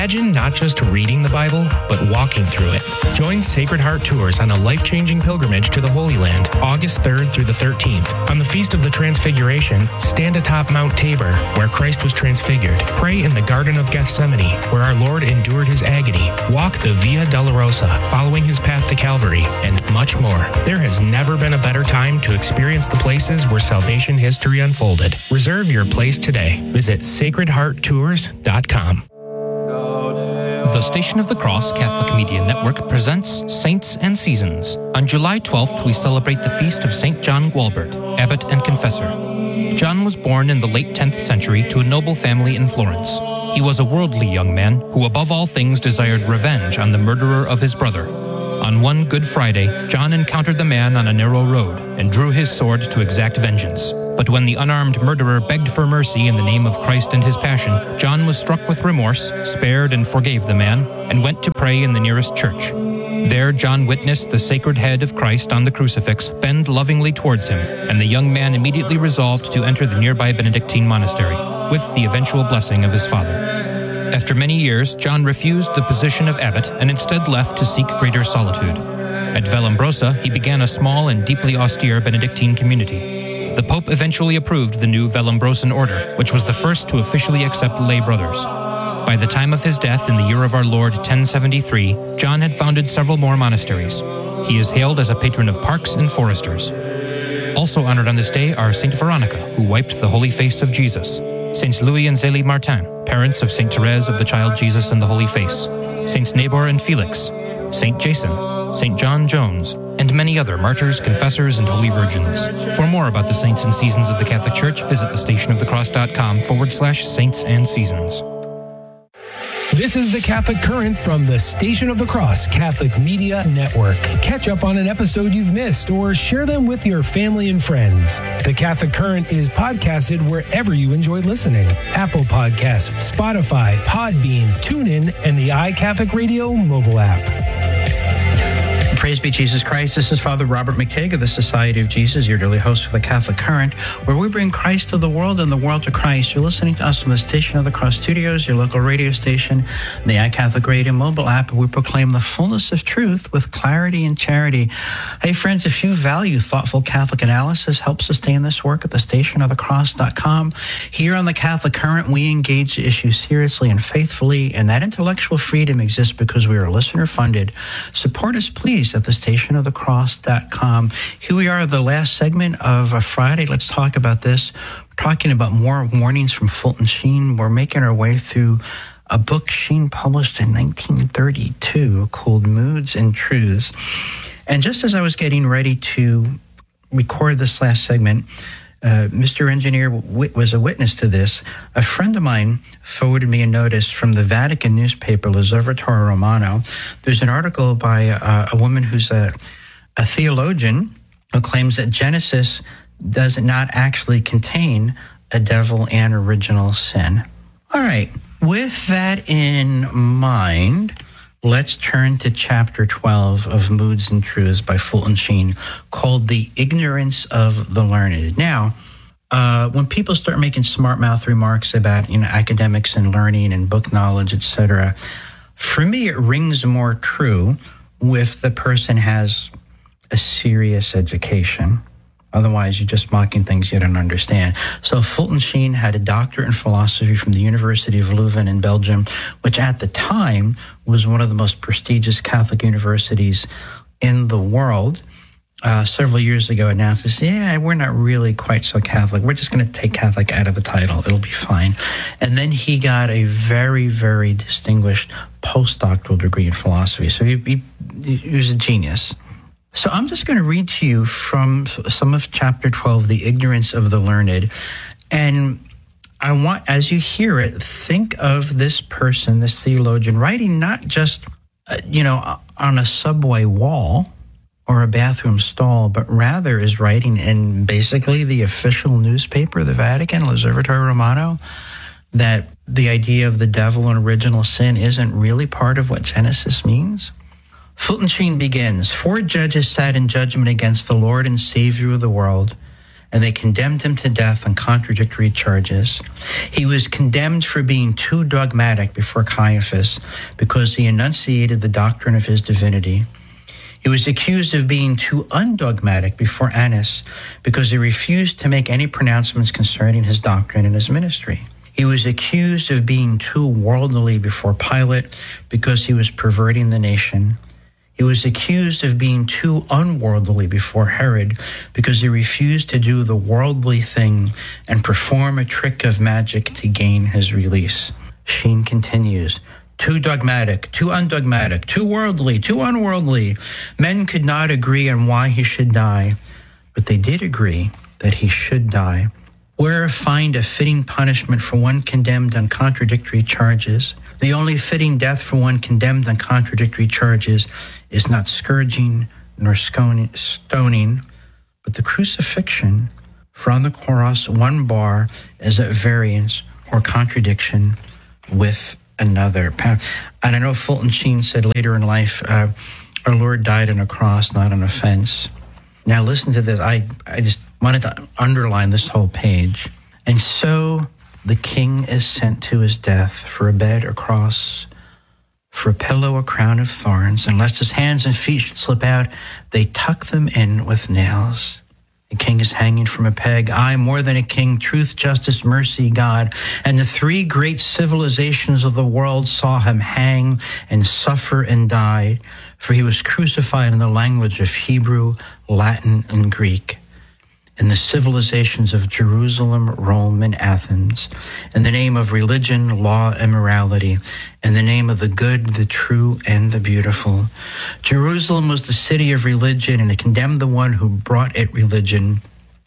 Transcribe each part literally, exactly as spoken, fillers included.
Imagine not just reading the Bible, but walking through it. Join Sacred Heart Tours on a life-changing pilgrimage to the Holy Land, August third through the thirteenth. On the Feast of the Transfiguration, stand atop Mount Tabor, where Christ was transfigured. Pray in the Garden of Gethsemane, where our Lord endured his agony. Walk the Via Dolorosa, following his path to Calvary, and much more. There has never been a better time to experience the places where salvation history unfolded. Reserve your place today. Visit sacred heart tours dot com. The Station of the Cross Catholic Media Network presents Saints and Seasons. On July twelfth, we celebrate the feast of Saint John Gualbert, abbot and confessor. John was born in the late tenth century to a noble family in Florence. He was a worldly young man who above all things desired revenge on the murderer of his brother. On one Good Friday, John encountered the man on a narrow road and drew his sword to exact vengeance. But when the unarmed murderer begged for mercy in the name of Christ and his passion, John was struck with remorse, spared and forgave the man, and went to pray in the nearest church. There, John witnessed the sacred head of Christ on the crucifix bend lovingly towards him, and the young man immediately resolved to enter the nearby Benedictine monastery, with the eventual blessing of his father. After many years, John refused the position of abbot and instead left to seek greater solitude. At Vallombrosa, he began a small and deeply austere Benedictine community. The Pope eventually approved the new Vallombrosan order, which was the first to officially accept lay brothers. By the time of his death in the year of our Lord ten seventy-three, John had founded several more monasteries. He is hailed as a patron of parks and foresters. Also honored on this day are Saint Veronica, who wiped the holy face of Jesus, Saints Louis and Zélie Martin, parents of Saint Therese of the Child Jesus and the Holy Face, Saints Nabor and Felix, Saint Jason, Saint John Jones, and many other martyrs, confessors, and holy virgins. For more about the saints and seasons of the Catholic Church, visit thestationofthecross.com forward slash saints and seasons. This is the Catholic Current from the Station of the Cross Catholic Media Network. Catch up on an episode you've missed or share them with your family and friends. The Catholic Current is podcasted wherever you enjoy listening. Apple Podcasts, Spotify, Podbean, TuneIn, and the iCatholic Radio mobile app. Praise be Jesus Christ. This is Father Robert McTague of the Society of Jesus, your daily host for the Catholic Current, where we bring Christ to the world and the world to Christ. You're listening to us from the Station of the Cross Studios, your local radio station, the iCatholic Radio mobile app, where we proclaim the fullness of truth with clarity and charity. Hey, friends, if you value thoughtful Catholic analysis, help sustain this work at the station of the cross dot com. Here on the Catholic Current, we engage the issue seriously and faithfully, and that intellectual freedom exists because we are listener-funded. Support us, please, at the station of the cross dot com. Here we are, the last segment of a Friday. Let's talk about this. We're talking about more warnings from Fulton Sheen. We're making our way through a book Sheen published in nineteen thirty-two called Moods and Truths. And just as I was getting ready to record this last segment, Uh, Mister Engineer w- was a witness to this. A friend of mine forwarded me a notice from the Vatican newspaper, L'Osservatore Romano. There's an article by uh, a woman who's a, a theologian who claims that Genesis does not actually contain a devil and original sin. All right. With that in mind, let's turn to chapter twelve of Moods and Truths by Fulton Sheen, called The Ignorance of the Learned. Now, uh, when people start making smart mouth remarks about, you know, academics and learning and book knowledge, et cetera, for me, it rings more true if the person has a serious education. Otherwise, you're just mocking things you don't understand. So Fulton Sheen had a doctorate in philosophy from the University of Leuven in Belgium, which at the time was one of the most prestigious Catholic universities in the world. Uh, several years ago announced this, yeah, we're not really quite so Catholic. We're just going to take Catholic out of the title. It'll be fine. And then he got a very, very distinguished postdoctoral degree in philosophy. So he, he, he was a genius. So I'm just going to read to you from some of chapter twelve, The Ignorance of the Learned. And I want, as you hear it, think of this person, this theologian, writing not just, uh, you know, on a subway wall or a bathroom stall, but rather is writing in basically the official newspaper, the Vatican, L'Osservatore Romano, that the idea of the devil and original sin isn't really part of what Genesis means. Fulton Sheen begins, four judges sat in judgment against the Lord and Savior of the world, and they condemned him to death on contradictory charges. He was condemned for being too dogmatic before Caiaphas because he enunciated the doctrine of his divinity. He was accused of being too undogmatic before Annas because he refused to make any pronouncements concerning his doctrine and his ministry. He was accused of being too worldly before Pilate because he was perverting the nation. He was accused of being too unworldly before Herod because he refused to do the worldly thing and perform a trick of magic to gain his release. Sheen continues, too dogmatic, too undogmatic, too worldly, too unworldly. Men could not agree on why he should die, but they did agree that he should die. Where find a fitting punishment for one condemned on contradictory charges? The only fitting death for one condemned on contradictory charges is not scourging nor stoning, but the crucifixion. For on the cross, one bar is at variance or contradiction with another. And I know Fulton Sheen said later in life, uh, our Lord died on a cross, not on a fence. Now listen to this. I, I just wanted to underline this whole page. And so the king is sent to his death for a bed, a cross, for a pillow, a crown of thorns. And lest his hands and feet should slip out, they tuck them in with nails. The king is hanging from a peg. I, more than a king, truth, justice, mercy, God. And the three great civilizations of the world saw him hang and suffer and die, for he was crucified in the language of Hebrew, Latin, and Greek. In the civilizations of Jerusalem, Rome, and Athens, in the name of religion, law, and morality, in the name of the good, the true, and the beautiful. Jerusalem was the city of religion, and it condemned the one who brought it religion.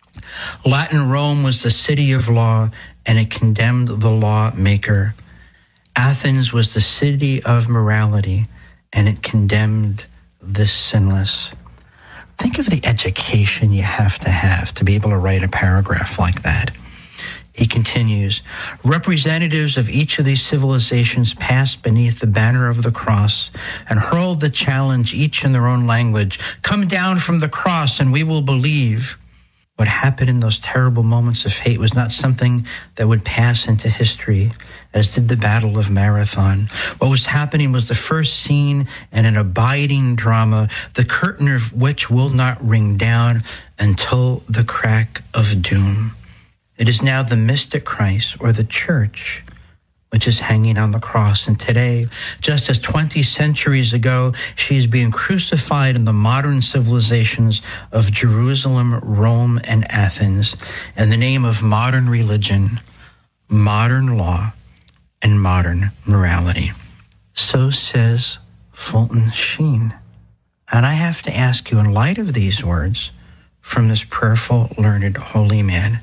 Latin Rome was the city of law, and it condemned the lawmaker. Athens was the city of morality, and it condemned the sinless. Think of the education you have to have to be able to write a paragraph like that. He continues, representatives of each of these civilizations passed beneath the banner of the cross and hurled the challenge, each in their own language, come down from the cross and we will believe. What happened in those terrible moments of hate was not something that would pass into history, as did the Battle of Marathon. What was happening was the first scene in an abiding drama, the curtain of which will not ring down until the crack of doom. It is now the mystic Christ, or the church, which is hanging on the cross. And today, just as twenty centuries ago, she is being crucified in the modern civilizations of Jerusalem, Rome, and Athens in the name of modern religion, modern law, and modern morality. So says Fulton Sheen. And I have to ask you, in light of these words from this prayerful, learned, holy man,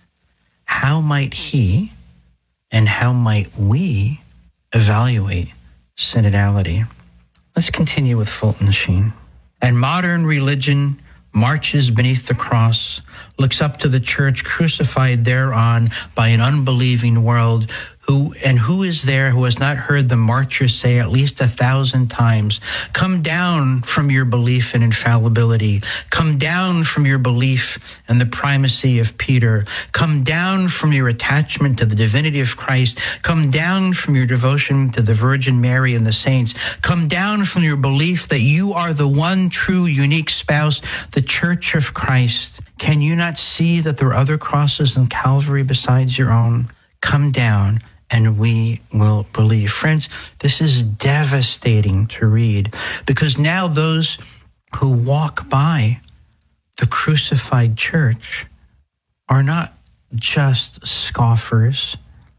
how might he and how might we evaluate synodality? Let's continue with Fulton Sheen. And modern religion marches beneath the cross, looks up to the church crucified thereon by an unbelieving world, who and who is there who has not heard the martyrs say at least a thousand times, come down from your belief in infallibility, come down from your belief in the primacy of Peter, come down from your attachment to the divinity of Christ, come down from your devotion to the Virgin Mary and the saints, come down from your belief that you are the one true unique spouse, the Church of Christ. Can you not see that there are other crosses in Calvary besides your own? Come down and we will believe. Friends, this is devastating to read, because now those who walk by the crucified church are not just scoffers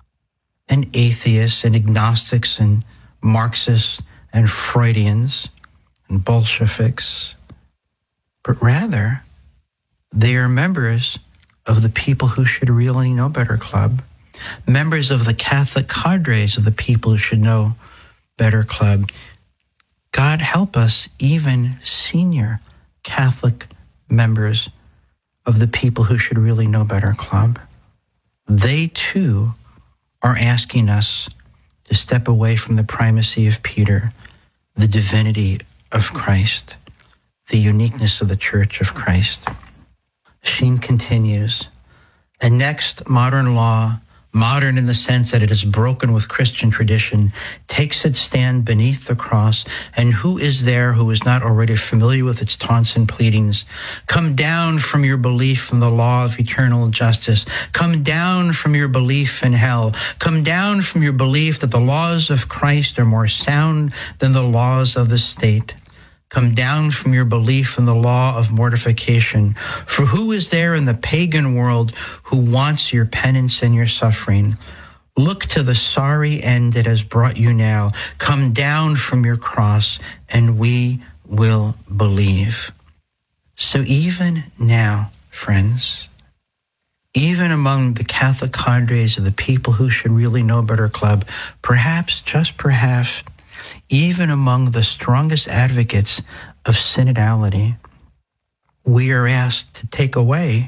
and atheists and agnostics and Marxists and Freudians and Bolsheviks, but rather they are members of the People Who Should Really Know Better Club, members of the Catholic cadres of the People Who Should Know Better Club. God help us, even senior Catholic members of the People Who Should Really Know Better Club. They too are asking us to step away from the primacy of Peter, the divinity of Christ, the uniqueness of the Church of Christ. Sheen continues, and next, modern law, modern in the sense that it is broken with Christian tradition, takes its stand beneath the cross, and who is there who is not already familiar with its taunts and pleadings? Come down from your belief in the law of eternal justice. Come down from your belief in hell. Come down from your belief that the laws of Christ are more sound than the laws of the state. Come down from your belief in the law of mortification. For who is there in the pagan world who wants your penance and your suffering? Look to the sorry end it has brought you now. Come down from your cross, and we will believe. So even now, friends, even among the Catholic cadres of the People Who Should Really Know Better Club, perhaps, just perhaps, even among the strongest advocates of synodality, we are asked to take away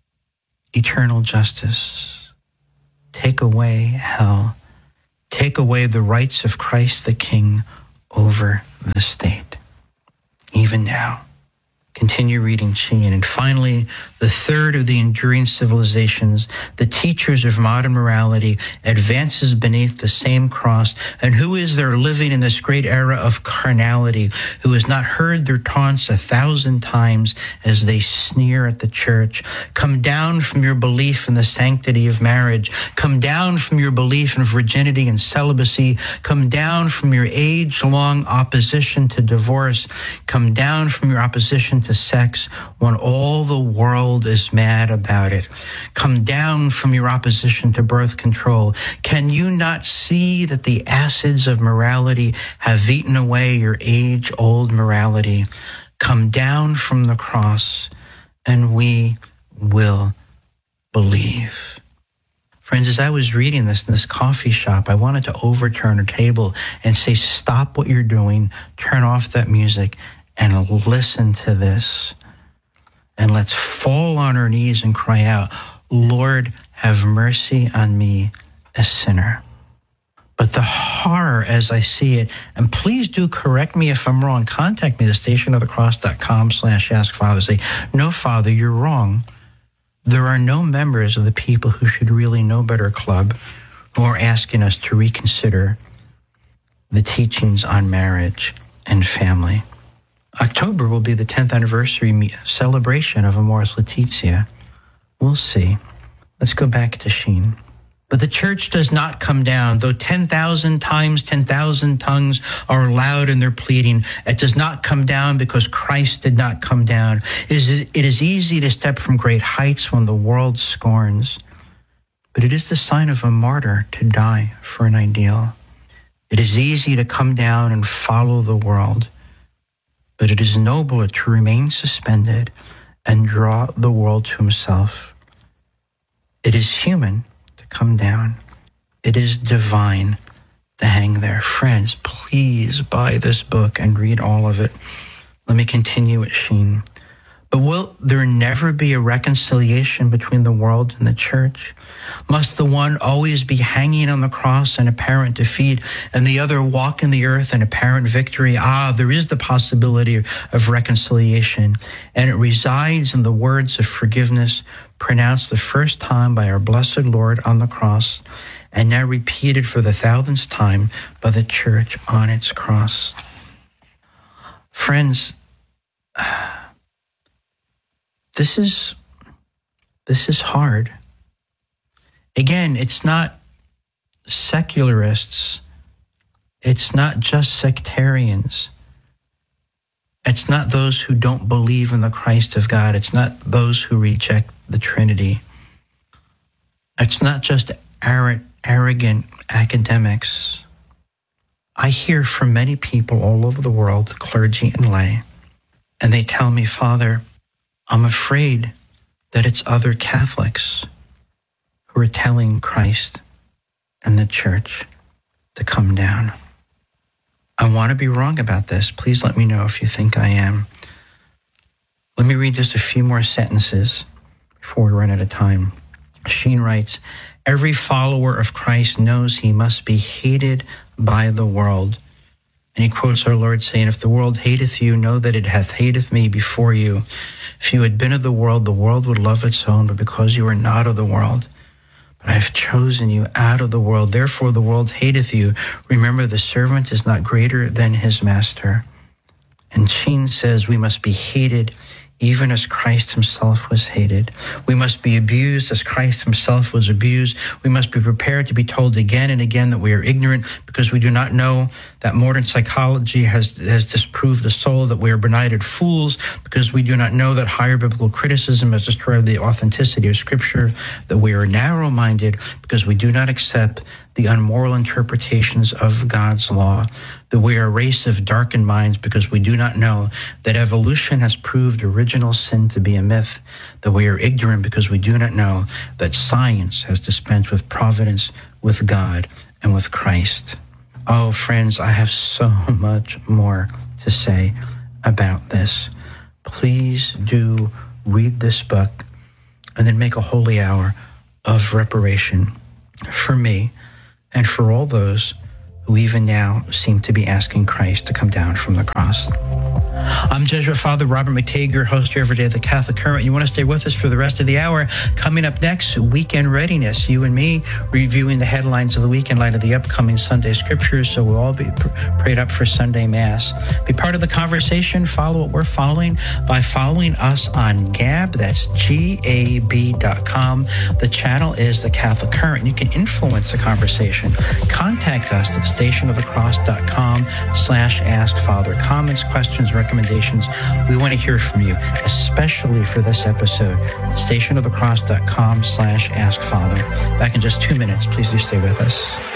eternal justice, take away hell, take away the rights of Christ the King over the state. Even now. Continue reading Sheen. And finally, the third of the enduring civilizations, the teachers of modern morality, advances beneath the same cross. And who is there living in this great era of carnality, who has not heard their taunts a thousand times as they sneer at the church? Come down from your belief in the sanctity of marriage. Come down from your belief in virginity and celibacy. Come down from your age-long opposition to divorce. Come down from your opposition to sex when all the world is mad about it. Come down from your opposition to birth control. Can you not see that the acids of morality have eaten away your age-old morality? Come down from the cross, and we will believe. Friends, as I was reading this in this coffee shop, I wanted to overturn a table and say, stop what you're doing, turn off that music, and listen to this. And let's fall on our knees and cry out, Lord, have mercy on me, a sinner. But the horror as I see it, and please do correct me if I'm wrong, contact me at stationofthecross.com slash ask Father. Say, no, Father, you're wrong. There are no members of the People Who Should Really Know Better Club who are asking us to reconsider the teachings on marriage and family. October will be the tenth anniversary celebration of Amoris Laetitia. We'll see. Let's go back to Sheen. But the church does not come down. Though ten thousand times ten thousand tongues are loud in their pleading, it does not come down because Christ did not come down. It is, it is easy to step from great heights when the world scorns, but it is the sign of a martyr to die for an ideal. It is easy to come down and follow the world, but it is nobler to remain suspended and draw the world to himself. It is human to come down. It is divine to hang there. Friends, please buy this book and read all of it. Let me continue at Sheen. But will there never be a reconciliation between the world and the church? Must the one always be hanging on the cross in apparent defeat and the other walk in the earth in apparent victory? Ah, there is the possibility of reconciliation, and it resides in the words of forgiveness pronounced the first time by our blessed Lord on the cross, and now repeated for the thousandth time by the church on its cross. Friends, This is, this is hard. Again, it's not secularists. It's not just sectarians. It's not those who don't believe in the Christ of God. It's not those who reject the Trinity. It's not just arrogant academics. I hear from many people all over the world, clergy and lay, and they tell me, Father, I'm afraid that it's other Catholics who are telling Christ and the church to come down. I want to be wrong about this. Please let me know if you think I am. Let me read just a few more sentences before we run out of time. Sheen writes, every follower of Christ knows he must be hated by the world. And he quotes our Lord saying, if the world hateth you, know that it hath hated me before you. If you had been of the world, the world would love its own, but because you are not of the world, but I have chosen you out of the world, therefore the world hateth you. Remember, the servant is not greater than his master. And Sheen says we must be hated even as Christ himself was hated. We must be abused as Christ himself was abused. We must be prepared to be told again and again that we are ignorant because we do not know, that modern psychology has, has disproved the soul, that we are benighted fools because we do not know that higher biblical criticism has destroyed the authenticity of Scripture, that we are narrow-minded because we do not accept the unmoral interpretations of God's law, that we are a race of darkened minds because we do not know that evolution has proved original sin to be a myth, that we are ignorant because we do not know that science has dispensed with providence, with God, and with Christ. Oh, friends, I have so much more to say about this. Please do read this book and then make a holy hour of reparation for me and for all those who even now seem to be asking Christ to come down from the cross. I'm Jesuit Father Robert McTague, host here every day of the Catholic Current. You want to stay with us for the rest of the hour. Coming up next, Weekend Readiness. You and me reviewing the headlines of the week in light of the upcoming Sunday Scriptures, so we'll all be pr- prayed up for Sunday Mass. Be part of the conversation. Follow what we're following by following us on Gab. That's G A B dot com. The channel is the Catholic Current. You can influence the conversation. Contact us at stationofthecross.com slash ask Father. Comments, questions, recommendations. We want to hear from you, especially for this episode. stationofthecross.com slash ask Father. Back in just two minutes. Please do stay with us.